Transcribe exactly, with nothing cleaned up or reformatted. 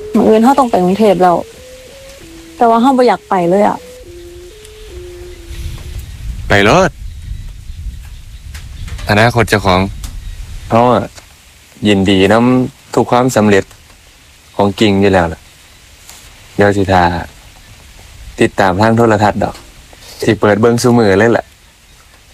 มื้ออื่นเฮาต้องไปกรุงเทพแล้วแต่ว่าเฮาบ่อยากไปเลยอ่ะไปรถอนาคตเจ้าของเขาอะยินดีนำทุกความสำเร็จของกิ่งอยู่แล้วล่ะเดี๋ยวสิทาติดตามทางโทรทัศน์ดอกสิเปิดเบิ่งซุมื้อเลยล่ะ